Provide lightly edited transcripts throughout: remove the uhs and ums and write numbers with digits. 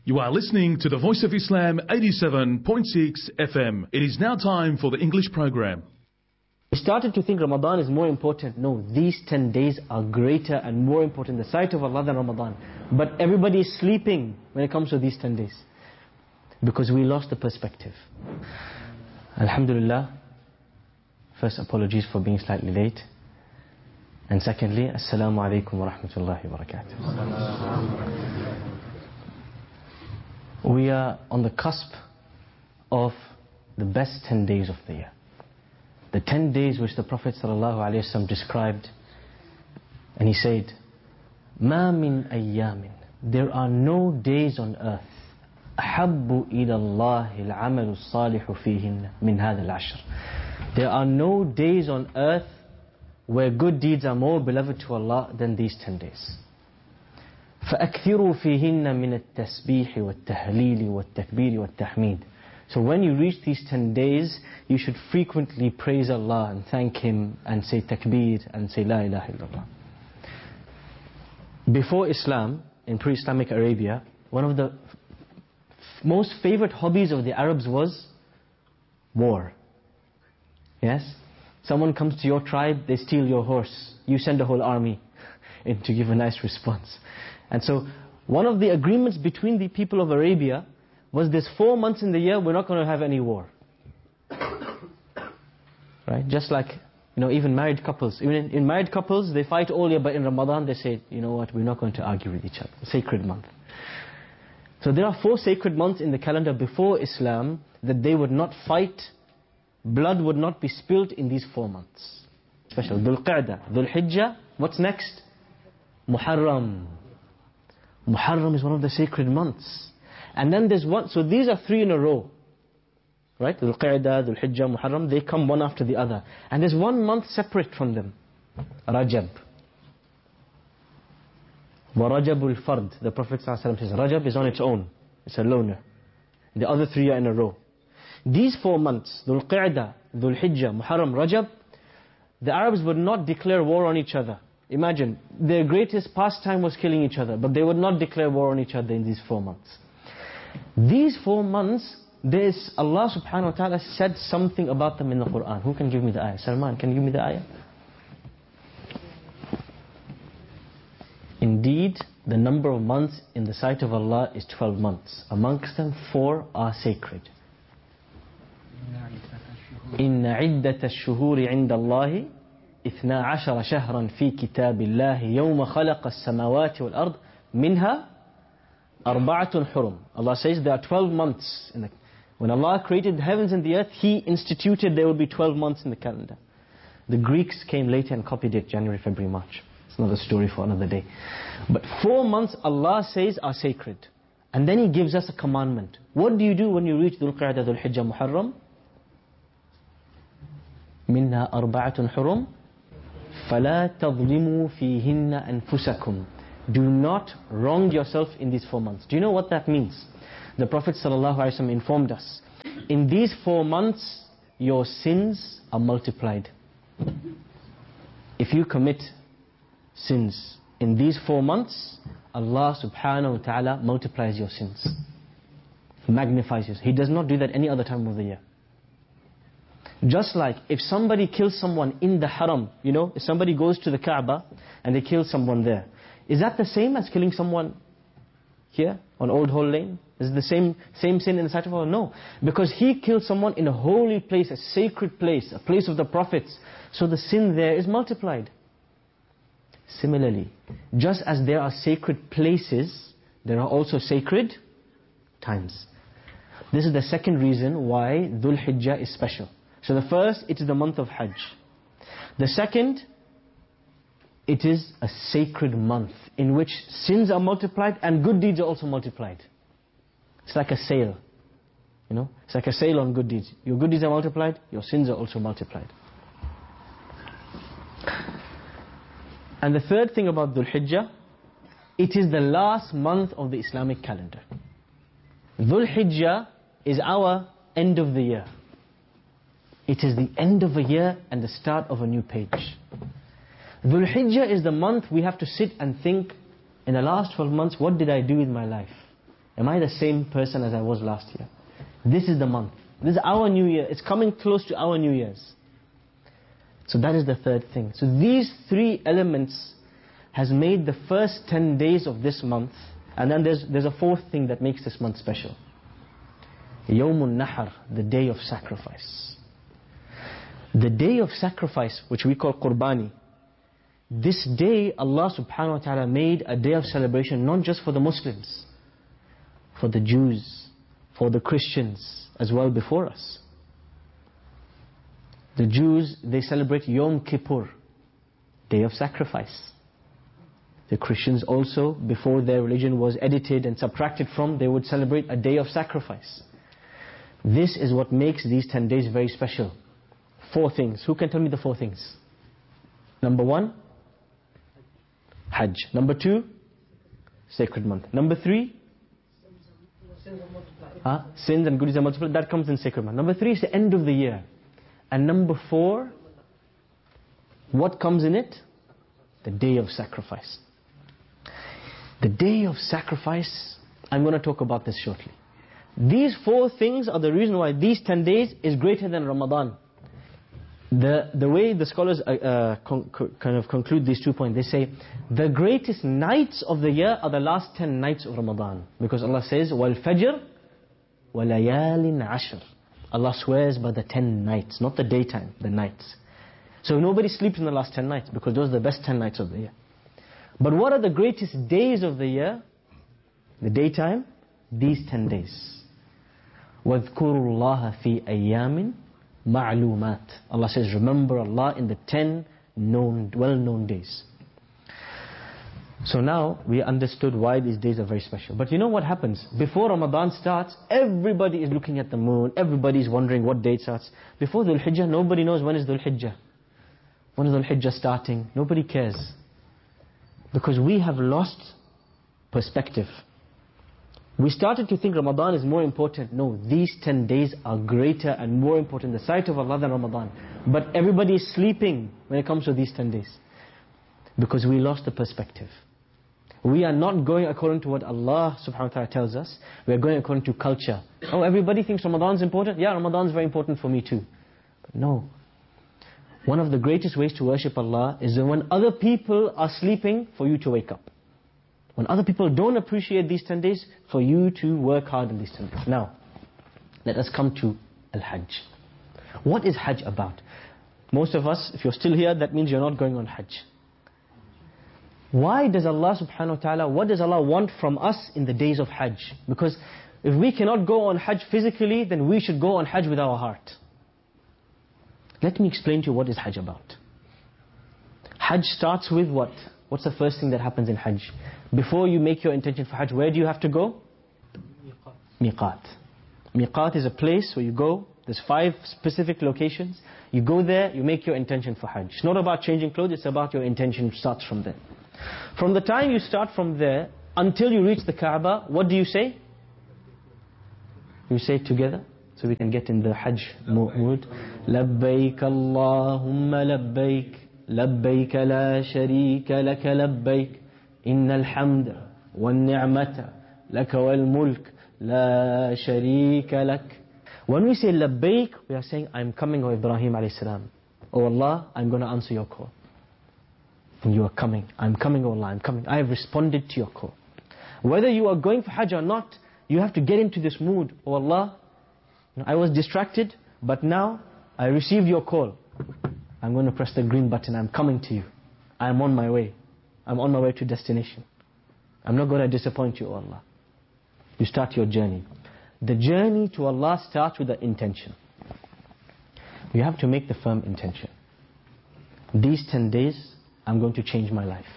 You are listening to the Voice of Islam 87.6 FM. It is now time for the English program. We started to think Ramadan is more important. No, these 10 days are greater and more important in the sight of Allah than Ramadan. But everybody is sleeping when it comes to these 10 days. Because we lost the perspective. Alhamdulillah. First, apologies for being slightly late. And secondly, Assalamu alaikum wa rahmatullahi wa barakatuh. We are on the cusp of the best 10 days of the year. The 10 days which the Prophet ﷺ described, and he said, مَا مِنْ أَيَّامٍ, there are no days on earth أَحَبُّ إِلَى اللَّهِ الْعَمَلُ الصَّالِحُ فِيهِنَّ مِنْ هَذَا الْعَشْرِ. There are no days on earth where good deeds are more beloved to Allah than these 10 days. فَأَكْثِرُوا فِيهِنَّ مِنَ التَّسْبِيحِ وَالتَّهْلِيلِ وَالتَّكْبِيرِ وَالتَّحْمِيدِ. So when you reach these 10 days, you should frequently praise Allah and thank Him and say takbir and say La ilaha illallah. Before Islam, in pre-Islamic Arabia, one of the most favorite hobbies of the Arabs was war. Yes? Someone comes to your tribe, they steal your horse. You send a whole army in to give a nice response. And so, one of the agreements between the people of Arabia was this 4 months in the year, we're not going to have any war. Right? Just like, even married couples. Even in married couples, they fight all year, but in Ramadan they say, you know what, we're not going to argue with each other. Sacred month. So there are 4 sacred months in the calendar before Islam that they would not fight, blood would not be spilled in these 4 months. Special. Dhul Qa'dah, Dhul Hijjah, what's next? Muharram. Muharram is one of the sacred months. And then there's one, so these are 3 in a row. Right? Dhul Qa'dah, Dhul Hijjah, Muharram, they come one after the other. And there's 1 month separate from them. Rajab. وَرَجَبُ الْفَرْد. The Prophet ﷺ says, Rajab is on its own. It's a loner. The other 3 are in a row. These 4 months, Dhul Qa'dah, Dhul Hijjah, Muharram, Rajab, the Arabs would not declare war on each other. Imagine, their greatest pastime was killing each other, but they would not declare war on each other in these 4 months. These 4 months, Allah subhanahu wa ta'ala said something about them in the Quran. Who can give me the ayah? Salman, can you give me the ayah? Indeed, the number of months in the sight of Allah is 12 months. Amongst them, 4 are sacred. إِنَّ عِدَّةَ الشُّهُورِ عِنْدَ اللَّهِ 12 شهرا في كتاب الله يوم خلق السماوات والأرض منها 4 حرم. Allah says there are 12 months. When Allah created the heavens and the earth, He instituted there will be 12 months in the calendar. The Greeks came later and copied it, January, February, March. It's another story for another day. But 4 months Allah says are sacred. And then He gives us a commandment. What do you do when you reach Dhul Qa'dah, Dhul Hijjah, Muharram? منها 4 حرم فَلَا تَظْلِمُوا فِيهِنَّ أَنفُسَكُمْ. Do not wrong yourself in these 4 months. Do you know what that means? The Prophet ﷺ informed us, in these 4 months, your sins are multiplied. If you commit sins in these 4 months, Allah subhanahu wa ta'ala multiplies your sins. Magnifies you. He does not do that any other time of the year. Just like if somebody kills someone in the haram, if somebody goes to the Kaaba and they kill someone there, is that the same as killing someone here on Old Hall Lane? Is it the same sin in the sight of Allah? No. Because he killed someone in a holy place, a sacred place, a place of the prophets. So the sin there is multiplied. Similarly, just as there are sacred places, there are also sacred times. This is the second reason why Dhul Hijjah is special. So the first, it is the month of Hajj. The second, it is a sacred month in which sins are multiplied and good deeds are also multiplied. It's like a sale. It's like a sale on good deeds. Your good deeds are multiplied, your sins are also multiplied. And the third thing about Dhul Hijjah, it is the last month of the Islamic calendar. Dhul Hijjah is our end of the year. It is the end of a year and the start of a new page. Dhul Hijjah is the month we have to sit and think, in the last 12 months, what did I do with my life? Am I the same person as I was last year? This is the month. This is our new year. It's coming close to our New Year's. So that is the third thing. So these three elements has made the first 10 days of this month. And then there's a fourth thing that makes this month special. Yawmun Nahar, the day of sacrifice. The day of sacrifice, which we call Qurbani. This day, Allah subhanahu wa ta'ala made a day of celebration not just for the Muslims, for the Jews, for the Christians as well before us. The Jews, they celebrate Yom Kippur, day of sacrifice. The Christians also, before their religion was edited and subtracted from, they would celebrate a day of sacrifice. This is what makes these 10 days very special. 4 things. Who can tell me the 4 things? Number 1, Hajj. Number 2, sacred month. Number 3, sins and goodies are multiplied. That comes in sacred month. Number 3 is the end of the year. And number 4, what comes in it? The day of sacrifice. The day of sacrifice, I'm going to talk about this shortly. These 4 things are the reason why these 10 days is greater than Ramadan. The way the scholars kind of conclude these 2 points, they say the greatest nights of the year are the last 10 nights of Ramadan, because Allah says وَالْفَجْرِ وَلَيَالٍ عَشْرٍ. Allah swears by the 10 nights, not the daytime, the nights. So nobody sleeps in the last 10 nights, because those are the best 10 nights of the year. But what are the greatest days of the year? The daytime, these 10 days. وَاذْكُرُوا اللَّهَ فِي أَيَّامٍ مَعْلُومَاتٍ. Allah says, remember Allah in the 10 well-known days. So now we understood why these days are very special. But you know what happens? Before Ramadan starts, everybody is looking at the moon. Everybody is wondering what date starts. Before Dhul Hijjah, nobody knows when is Dhul Hijjah. When is Dhul Hijjah starting? Nobody cares. Because we have lost perspective. We started to think Ramadan is more important. No, these 10 days are greater and more important in the sight of Allah than Ramadan. But everybody is sleeping when it comes to these 10 days. Because we lost the perspective. We are not going according to what Allah subhanahu wa ta'ala tells us. We are going according to culture. Oh, everybody thinks Ramadan is important? Yeah, Ramadan is very important for me too. But no. One of the greatest ways to worship Allah is when other people are sleeping, for you to wake up. When other people don't appreciate these 10 days, for you to work hard in these 10 days. Now, let us come to Al-Hajj. What is Hajj about? Most of us, if you're still here, that means you're not going on Hajj. Why does Allah subhanahu wa ta'ala, what does Allah want from us in the days of Hajj? Because if we cannot go on Hajj physically, then we should go on Hajj with our heart. Let me explain to you what is Hajj about. Hajj starts with what? What's the first thing that happens in Hajj? Before you make your intention for Hajj, where do you have to go? Miqat. Miqat is a place where you go. There's 5 specific locations. You go there, you make your intention for Hajj. It's not about changing clothes, it's about your intention starts from there. From the time you start from there until you reach the Kaaba, what do you say? You say it together so we can get in the Hajj mood. لبيك اللهم لبيك لبيك لا شريك لك لبيك إن الحمد والنعمة لك والملك لا شريك لك. When we say labbaik, we are saying, I'm coming, O Ibrahim alayhi salam. Oh Allah, I'm going to answer your call. And you are coming. I'm coming, O Allah, I'm coming. I have responded to your call. Whether you are going for Hajj or not, you have to get into this mood. Oh Allah, I was distracted, but now I received your call. I'm going to press the green button. I'm coming to you. I'm on my way. I'm on my way to destination. I'm not going to disappoint you, O Allah. You start your journey. The journey to Allah starts with the intention. You have to make the firm intention. These 10 days, I'm going to change my life.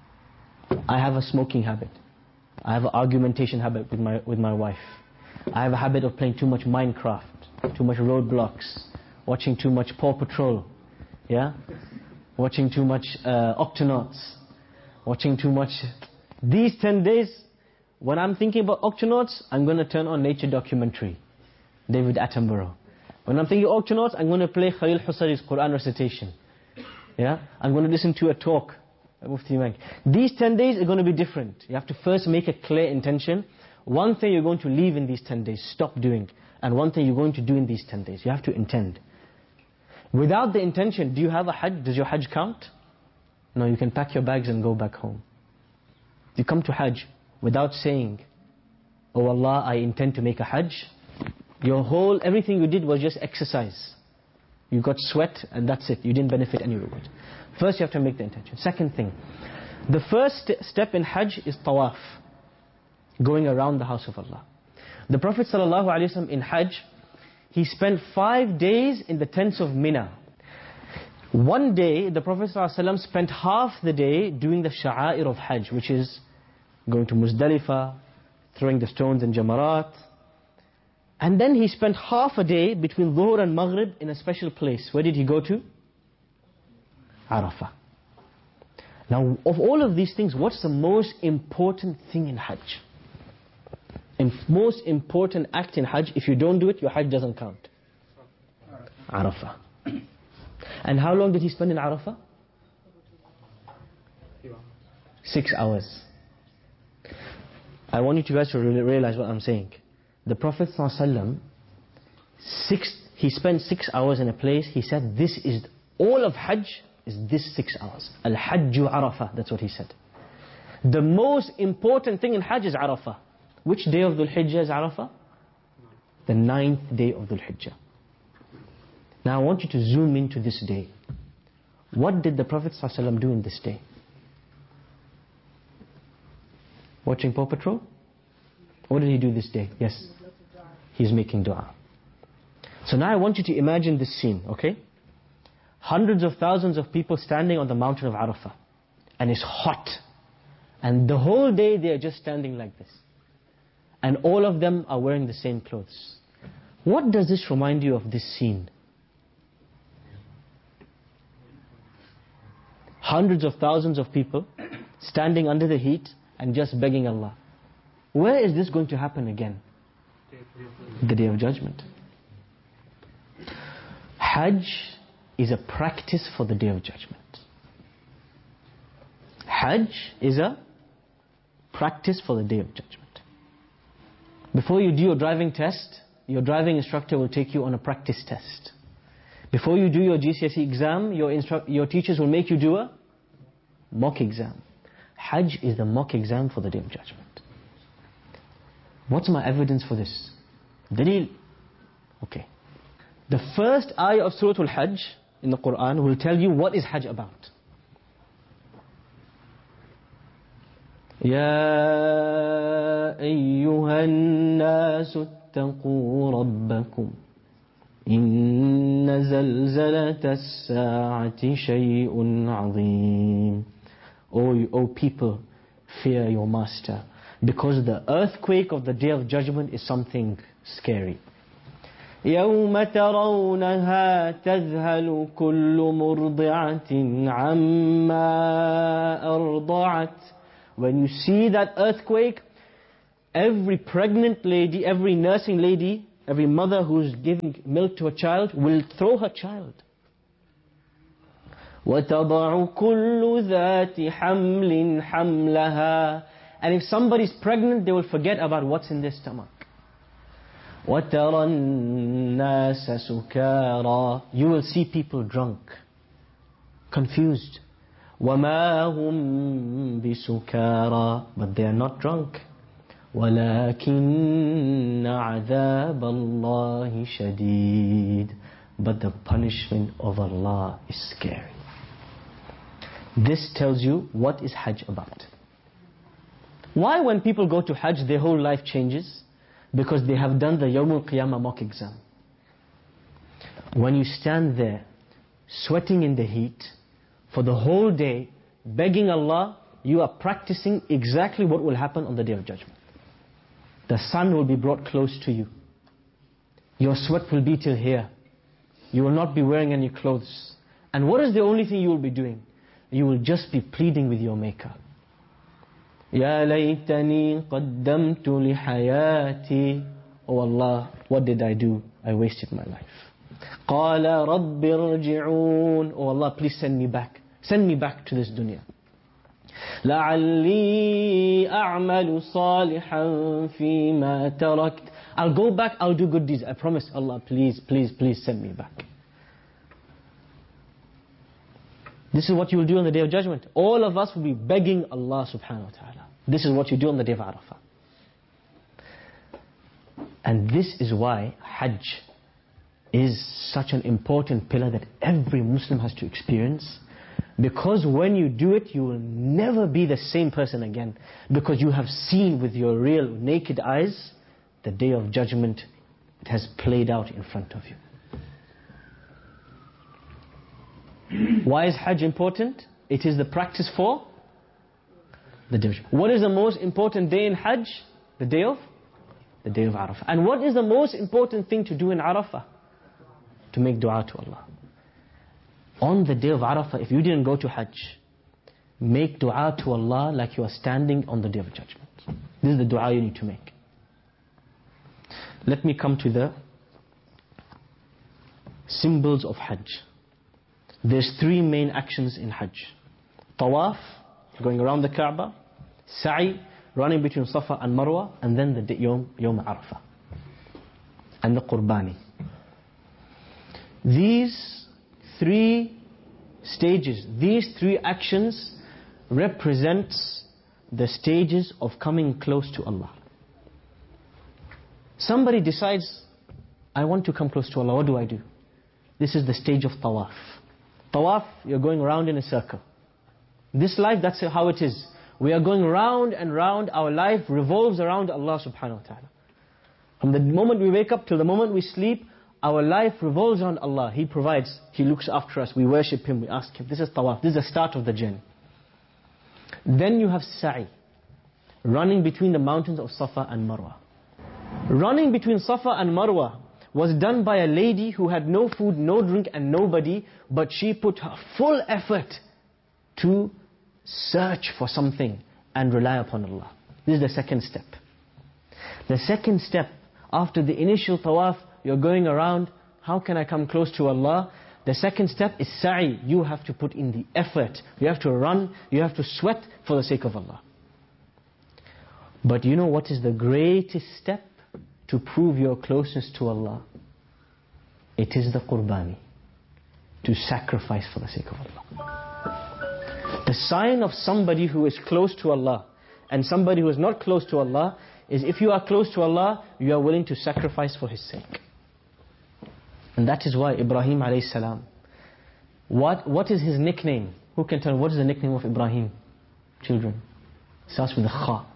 I have a smoking habit. I have an argumentation habit with my wife. I have a habit of playing too much Minecraft, too much Roadblocks, watching too much Paw Patrol, yeah, watching too much Octonauts, watching too much. These 10 days, when I'm thinking about Octonauts, I'm going to turn on nature documentary, David Attenborough. When I'm thinking Octonauts, I'm going to play Khalil Husari's Quran recitation. Yeah, I'm going to listen to a talk. These 10 days are going to be different. You have to first make a clear intention. one thing you're going to leave in these 10 days, stop doing, and one thing you're going to do in these 10 days. You have to intend. Without the intention, do you have a hajj? Does your hajj count? No, you can pack your bags and go back home. You come to hajj without saying, oh Allah, I intend to make a hajj. Everything you did was just exercise. You got sweat and that's it. You didn't benefit any reward. First you have to make the intention. Second thing, the first step in hajj is tawaf. Going around the house of Allah. The Prophet ﷺ in hajj, he spent 5 days in the tents of Mina. One day, the Prophet ﷺ spent half the day doing the sha'air of hajj, which is going to Muzdalifah, throwing the stones in Jamarat. And then he spent half a day between Dhuhr and Maghrib in a special place. Where did he go to? Arafah. Now, of all of these things, what's the most important thing in hajj? The most important act in hajj, if you don't do it, your hajj doesn't count. Arafah. And how long did he spend in Arafah? 6 hours. I want you guys to realize what I'm saying. The Prophet ﷺ, he spent 6 hours in a place. He said, this is all of hajj is this 6 hours. Al-Hajju Arafah, that's what he said. The most important thing in hajj is Arafah. Which day of Dhul Hijjah is Arafah? The 9th day of Dhul Hijjah. Now I want you to zoom into this day. What did the Prophet ﷺ do in this day? Watching Paw Patrol? What did he do this day? Yes. He's making dua. So now I want you to imagine this scene, okay? Hundreds of thousands of people standing on the mountain of Arafah. And it's hot. And the whole day they are just standing like this. And all of them are wearing the same clothes. What does this remind you of this scene? Hundreds of thousands of people standing under the heat and just begging Allah. Where is this going to happen again? The Day of Judgment. Hajj is a practice for the Day of Judgment. Hajj is a practice for the Day of Judgment. Before you do your driving test, your driving instructor will take you on a practice test. Before you do your GCSE exam, your teachers will make you do a mock exam. Hajj is the mock exam for the Day of Judgment. What's my evidence for this? Dalil. Okay. The first ayah of Surah Al-Hajj in the Quran will tell you what is Hajj about. يا أيها الناس اتقوا ربكم إن زلزلة الساعة شيء عظيم. O people, fear your master, because the earthquake of the Day of Judgment is something scary. يوم ترونها تذهل كل مرضعة عما أرضعت. When you see that earthquake, every pregnant lady, every nursing lady, every mother who's giving milk to a child will throw her child. وَتَضَعُ كُلُّ ذَاتِ حَمْلٍ حَمْلَهَا. And if somebody's pregnant, they will forget about what's in their stomach. وَتَرَى النَّاسَ سُكَارَى. You will see people drunk, confused. وَمَا هُمْ بِسُكَارَى. But they are not drunk. وَلَكِنَّ عَذَابَ اللَّهِ شَدِيدٌ. But the punishment of Allah is scary. This tells you what is Hajj about. Why when people go to Hajj their whole life changes? Because they have done the Yawm al-Qiyamah mock exam. When you stand there sweating in the heat for the whole day begging Allah, you are practicing exactly what will happen on the Day of Judgment. The sun will be brought close to you. Your sweat will be till here. You will not be wearing any clothes. And what is the only thing you will be doing? You will just be pleading with your Maker. Ya laytani qaddamtu li hayati. Oh Allah, what did I do? I wasted my life. Qala rabbi irji'un. Oh Allah, please send me back. Send me back to this dunya. لَعَلِّي أَعْمَلُ صَالِحًا فِي مَا تَرَكْتُ. I'll go back, I'll do good deeds. I promise. Allah, please, please, please send me back. This is what you will do on the Day of Judgment. All of us will be begging Allah subhanahu wa ta'ala. This is what you do on the Day of Arafah. And this is why Hajj is such an important pillar that every Muslim has to experience. Because when you do it, you will never be the same person again. Because you have seen with your real naked eyes the Day of Judgment. It has played out in front of you. Why is Hajj important? It is the practice for the Day of Judgment. What is the most important day in Hajj? The day of Arafah. And what is the most important thing to do in Arafah? To make dua to Allah. On the day of Arafah, if you didn't go to Hajj, make dua to Allah like you are standing on the Day of Judgment. This is the dua you need to make. Let me come to the symbols of Hajj. There's three main actions in Hajj. Tawaf, going around the Kaaba. Sa'i, running between Safa and Marwa. And then the Yawm Arafah. And the Qurbani. These three stages, these three actions represent the stages of coming close to Allah. Somebody decides, I want to come close to Allah, what do I do? This is the stage of Tawaf. Tawaf, you're going around in a circle. This life, that's how it is. We are going round and round. Our life revolves around Allah subhanahu wa ta'ala. From the moment we wake up till the moment we sleep, our life revolves around Allah. He provides, He looks after us, we worship Him, we ask Him. This is Tawaf, this is the start of the journey. Then you have Sa'i, running between the mountains of Safa and Marwa. Running between Safa and Marwa was done by a lady who had no food, no drink and nobody, but she put her full effort to search for something and rely upon Allah. This is the second step. The second step, after the initial tawaf, you're going around, how can I come close to Allah? The second step is sa'i. You have to put in the effort. You have to run, you have to sweat for the sake of Allah. But you know what is the greatest step to prove your closeness to Allah? It is the qurbani, to sacrifice for the sake of Allah. The sign of somebody who is close to Allah and somebody who is not close to Allah is if you are close to Allah, you are willing to sacrifice for His sake. And that is why Ibrahim alayhi salam, what is his nickname? Who can tell me what is the nickname of Ibrahim? Children. It starts with the Kha.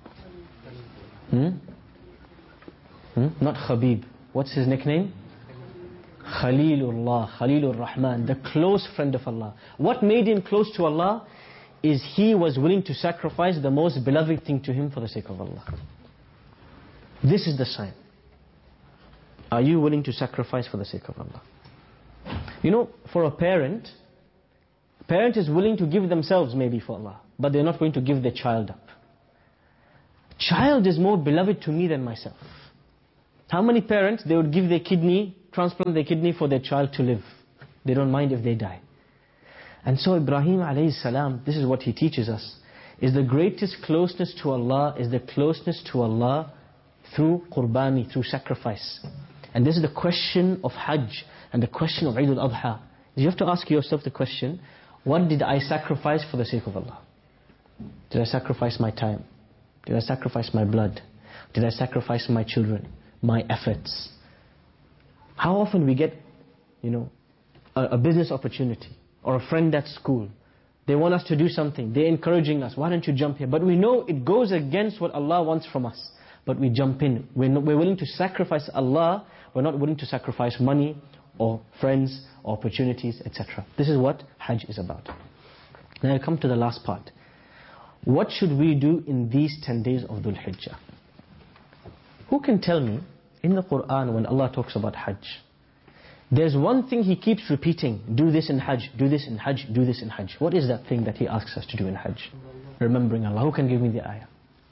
Not Khabib. What's his nickname? Khalilullah, Khalilur Rahman, the close friend of Allah. What made him close to Allah is he was willing to sacrifice the most beloved thing to him for the sake of Allah. This is the sign. Are you willing to sacrifice for the sake of Allah? You know, for a parent is willing to give themselves maybe for Allah, but they're not going to give their child up. Child is more beloved to me than myself. How many parents, they would give their kidney, transplant their kidney for their child to live. They don't mind if they die. And so Ibrahim alayhi salam, this is what he teaches us, is the greatest closeness to Allah, is the closeness to Allah through qurbani, through sacrifice. And this is the question of Hajj and the question of Eid al-Adha. You have to ask yourself the question, what did I sacrifice for the sake of Allah? Did I sacrifice my time? Did I sacrifice my blood? Did I sacrifice my children? My efforts? How often we get, a business opportunity or a friend at school. They want us to do something. They're encouraging us. Why don't you jump here? But we know it goes against what Allah wants from us. But we jump in. We're willing to sacrifice Allah. We're not willing to sacrifice money or friends or opportunities, etc. This is what Hajj is about. Now I come to the last part. What should we do in these 10 days of Dhul Hijjah? Who can tell me, in the Quran when Allah talks about Hajj, there's one thing He keeps repeating, do this in Hajj, do this in Hajj, do this in Hajj. What is that thing that He asks us to do in Hajj? Remembering Allah. Who can give me the ayah?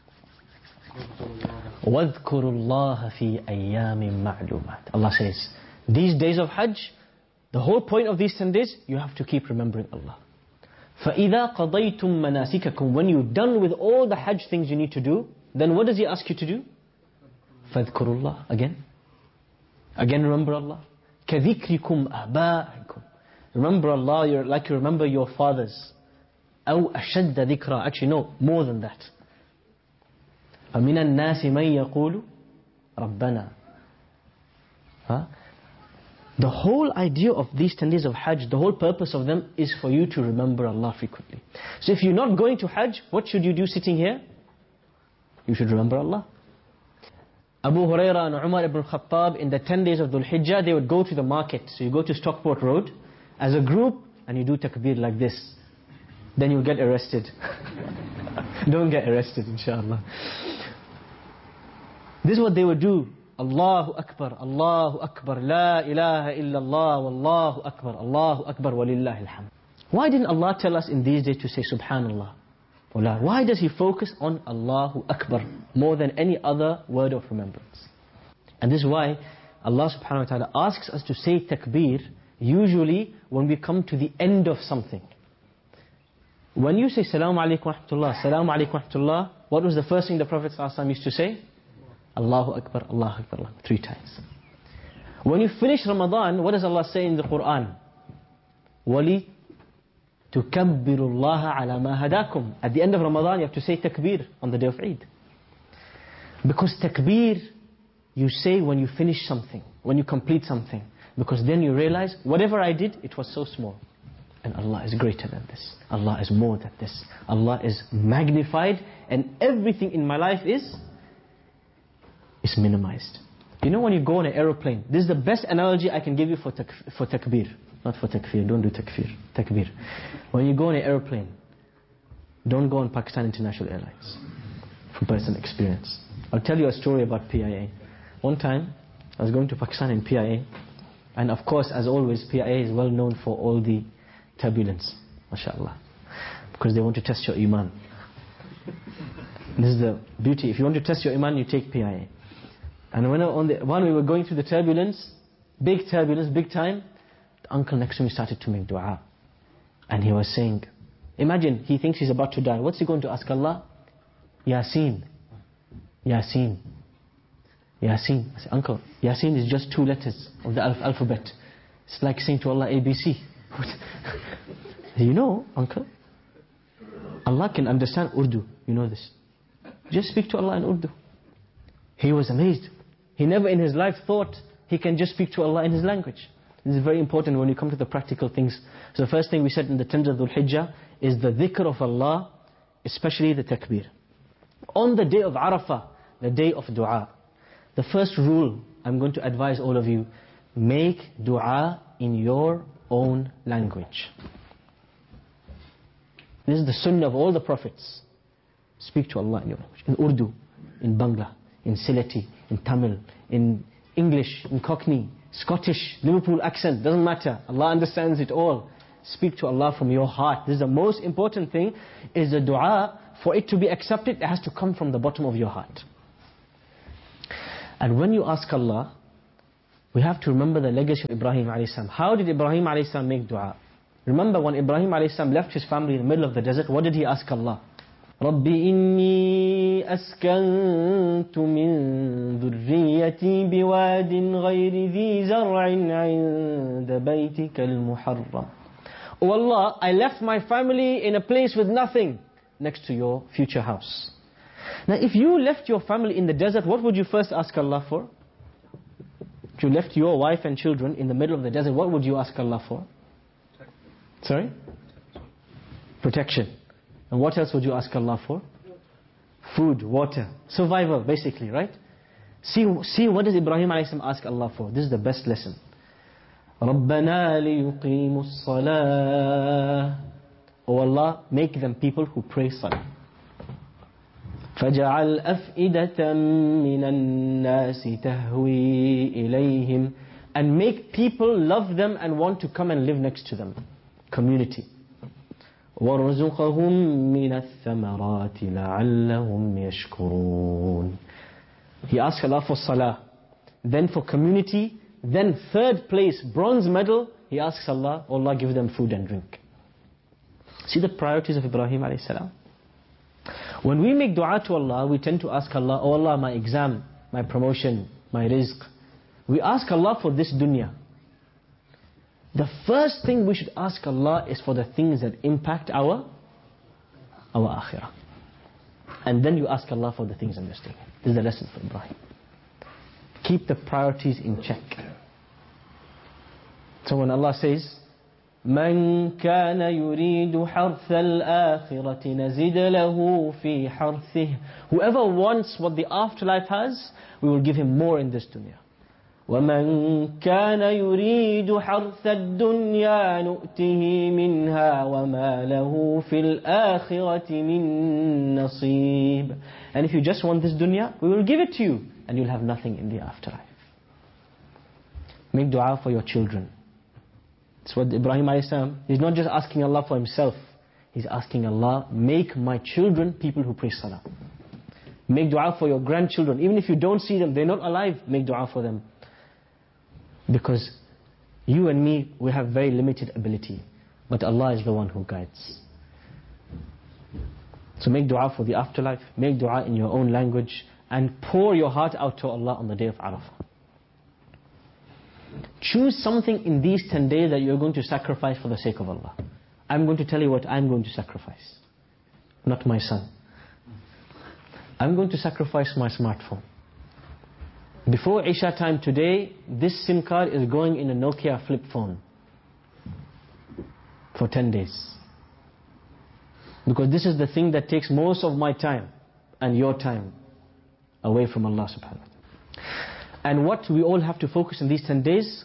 وَاذْكُرُوا اللَّهَ فِي أَيَّامٍ مَعْلُومَاتٍ. Allah says, these days of Hajj, the whole point of these 10 days, you have to keep remembering Allah. فَإِذَا قَضَيْتُم مَنَاسِكَكُمْ When you're done with all the Hajj things you need to do, then what does He ask you to do? فَاذْكُرُوا اللَّهِ Again remember Allah. كَذِكْرِكُمْ أَبَاءَكُمْ Remember Allah like you remember your fathers. أَوْ أَشَدَّ ذِكْرًا Actually no, more than that. فَمِنَ النَّاسِ مَنْ يَقُولُ رَبَّنَا The whole idea of these 10 days of Hajj, the whole purpose of them is for you to remember Allah frequently. So if you're not going to Hajj, what should you do sitting here? You should remember Allah. Abu Hurairah and Umar ibn Khattab in the 10 days of Dhul Hijjah, they would go to the market. So you go to Stockport Road as a group and you do takbir like this. Then you'll get arrested. Don't get arrested, inshallah. This is what they would do. Allahu Akbar, La ilaha illallah, Wallahu Akbar, Walillahi alhamd. Why didn't Allah tell us in these days to say Subhanallah? Why does He focus on Allahu Akbar more than any other word of remembrance? And this is why Allah subhanahu wa ta'ala asks us to say takbir usually when we come to the end of something. When you say Salaam alaikum wa rahmatullah, Salaam alaikum wa rahmatullah, what was the first thing the Prophet ﷺ used to say? Allahu Akbar, Allahu Akbar, 3 times. When you finish Ramadan, what does Allah say in the Quran? Wali تُكَبِّرُ اللَّهَ عَلَى مَا هَدَاكُمْ At the end of Ramadan, you have to say takbir on the day of Eid. Because takbir, you say when you finish something, when you complete something. Because then you realize, whatever I did, it was so small. And Allah is greater than this. Allah is more than this. Allah is magnified, and everything in my life is minimized. You know when you go on an aeroplane, this is the best analogy I can give you for takbir. Not for takfir, don't do takbir. When you go on an aeroplane, don't go on Pakistan International Airlines. From personal experience. I'll tell you a story about PIA. One time, I was going to Pakistan in PIA, and of course, as always, PIA is well known for all the turbulence, mashallah, because they want to test your iman. This is the beauty. If you want to test your iman, you take PIA. And when we were going through the turbulence, big time, the uncle next to me started to make dua. And he was saying, imagine, he thinks he's about to die. What's he going to ask Allah? Yasin. I said, uncle, Yasin is just 2 letters of the alphabet. It's like saying to Allah, ABC. You know, uncle, Allah can understand Urdu. You know this. Just speak to Allah in Urdu. He was amazed. He never in his life thought he can just speak to Allah in his language. This is very important when you come to the practical things. So the first thing we said in the 10th of Dhul Hijjah is the dhikr of Allah, especially the takbir. On the day of Arafah, the day of dua, the first rule I'm going to advise all of you, make dua in your own language. This is the sunnah of all the prophets. Speak to Allah in your language. In Urdu, in Bangla, in Sylheti, in Tamil, in English, in Cockney, Scottish, Liverpool accent, doesn't matter. Allah understands it all. Speak to Allah from your heart. This is the most important thing, is the dua. For it to be accepted, it has to come from the bottom of your heart. And when you ask Allah, we have to remember the legacy of Ibrahim a.s. How did Ibrahim a.s. make dua? Remember when Ibrahim a.s. left his family in the middle of the desert, what did he ask Allah? رَبِّ إِنِّي أَسْكَنْتُ مِنْ ذُرِّيَّتِي بِوَادٍ غَيْرِ ذِي زَرْعٍ عِنْدَ بَيْتِكَ الْمُحَرَّمِ Oh Allah, I left my family in a place with nothing next to your future house. Now if you left your family in the desert, what would you first ask Allah for? If you left your wife and children in the middle of the desert, what would you ask Allah for? Sorry? Protection. And what else would you ask Allah for? Food, water, survival basically, right? See what does Ibrahim a.s. ask Allah for? This is the best lesson. رَبَّنَا لِيُقِيمُوا الصَّلَاةِ Oh Allah, make them people who pray salah. فَجَعَلْ أَفْئِدَةً مِّنَ النَّاسِ تَهْوِي إِلَيْهِمْ And make people love them and want to come and live next to them. Community. وَارْزُقَهُمْ مِنَ الثَّمَرَاتِ لَعَلَّهُمْ يَشْكُرُونَ He asked Allah for salah, then for community, then 3rd place, bronze medal, he asks Allah, Allah give them food and drink. See the priorities of Ibrahim alayhi salam. When we make dua to Allah, we tend to ask Allah, oh Allah, my exam, my promotion, my rizq. We ask Allah for this dunya. The first thing we should ask Allah is for the things that impact our akhirah. And then you ask Allah for the things in this dunya. This is the lesson for Ibrahim. Keep the priorities in check. So when Allah says, من كان يريد حرث الآخرة نزد له في حرثه. Whoever wants what the afterlife has, we will give him more in this dunya. ومن كان يريد حرث الدنيا نؤته منها وما له في الآخرة من نصيب. And if you just want this dunya, we will give it to you, and you'll have nothing in the afterlife. Make dua for your children. That's what Ibrahim a.s. he's not just asking Allah for himself. He's asking Allah, make my children people who pray salah. Make dua for your grandchildren. Even if you don't see them, they're not alive, make dua for them. Because you and me, we have very limited ability. But Allah is the one who guides. So make dua for the afterlife. Make dua in your own language. And pour your heart out to Allah on the day of Arafah. Choose something in these 10 days that you're going to sacrifice for the sake of Allah. I'm going to tell you what I'm going to sacrifice. Not my son. I'm going to sacrifice my smartphone. Before Isha time today, this SIM card is going in a Nokia flip phone. For 10 days. Because this is the thing that takes most of my time and your time away from Allah subhanahu wa ta'ala. And what we all have to focus in these 10 days?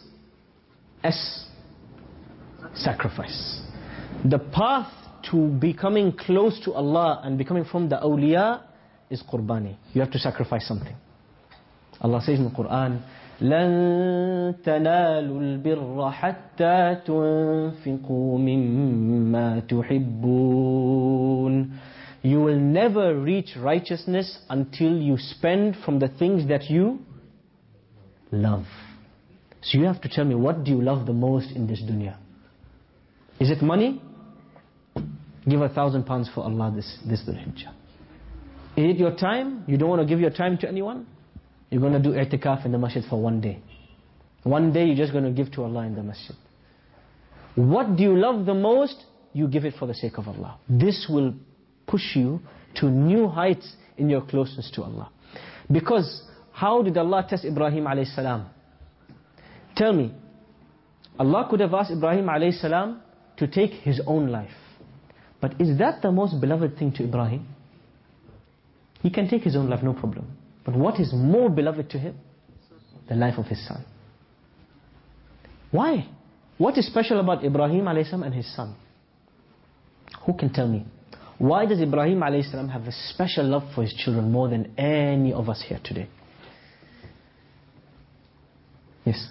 Sacrifice. The path to becoming close to Allah and becoming from the awliya is qurbani. You have to sacrifice something. Allah says in the Quran, لَن تَنَالُوا الْبِرَّ حَتَّى تُنْفِقُوا مِمَّا تُحِبُّونَ. You will never reach righteousness until you spend from the things that you love. So you have to tell me, what do you love the most in this dunya? Is it money? Give £1,000 for Allah this Dhul Hijjah. Is it your time? You don't want to give your time to anyone? You're going to do i'tikaf in the masjid for 1 day. 1 day you're just going to give to Allah in the masjid. What do you love the most? You give it for the sake of Allah. This will push you to new heights in your closeness to Allah. Because how did Allah test Ibrahim alayhi salam? Tell me, Allah could have asked Ibrahim alayhi salam to take his own life. But is that the most beloved thing to Ibrahim? He can take his own life, no problem. But what is more beloved to him? The life of his son. Why? What is special about Ibrahim alayhi salam and his son? Who can tell me? Why does Ibrahim alayhi salam have a special love for his children more than any of us here today? Yes?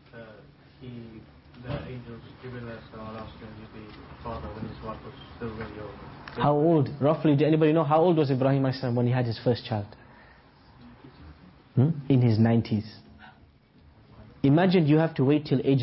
The angels given us asked him to be father when his wife was still very young. How old? Roughly, do anybody know how old was Ibrahim alayhi salam when he had his first child? In his 90s. Imagine you have to wait till age